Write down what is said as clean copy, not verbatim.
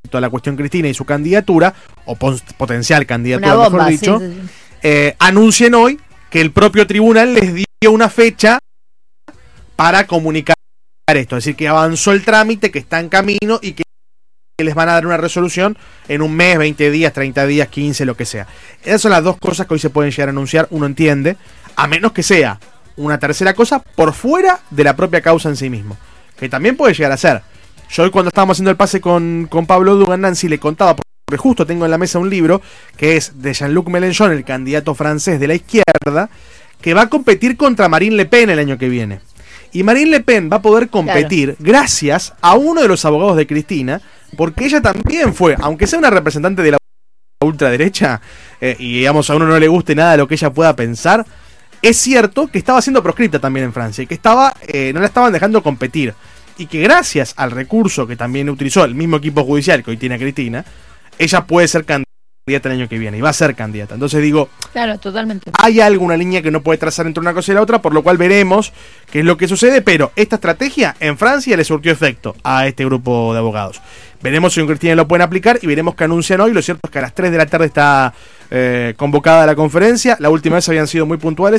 a la cuestión Cristina y su candidatura, o potencial candidatura, una bomba, mejor dicho, sí. anuncien hoy que el propio tribunal les dio una fecha para comunicar esto, es decir, que avanzó el trámite, que está en camino y que les van a dar una resolución en un mes, 20 días, 30 días, 15, lo que sea. Esas son las dos cosas que hoy se pueden llegar a anunciar, uno entiende, a menos que sea una tercera cosa por fuera de la propia causa en sí mismo, que también puede llegar a ser. Yo hoy, cuando estábamos haciendo el pase con Pablo Dugan, Nancy, le contaba, porque justo tengo en la mesa un libro que es de Jean-Luc Mélenchon, el candidato francés de la izquierda, que va a competir contra Marine Le Pen el año que viene. Y Marine Le Pen va a poder competir gracias a uno de los abogados de Cristina, porque ella también fue, aunque sea una representante de la ultraderecha, y digamos a uno no le guste nada de lo que ella pueda pensar, es cierto que estaba siendo proscripta también en Francia, y que no la estaban dejando competir, y que gracias al recurso que también utilizó el mismo equipo judicial que hoy tiene a Cristina, ella puede ser candidata el año que viene, y va a ser candidata. Entonces digo, claro, totalmente. Hay alguna línea que no puede trazar entre una cosa y la otra, por lo cual veremos qué es lo que sucede, pero esta estrategia en Francia le surtió efecto a este grupo de abogados. Veremos si en Cristina lo pueden aplicar y veremos qué anuncian hoy. Lo cierto es que a las 3 de la tarde está convocada la conferencia. La última vez habían sido muy puntuales.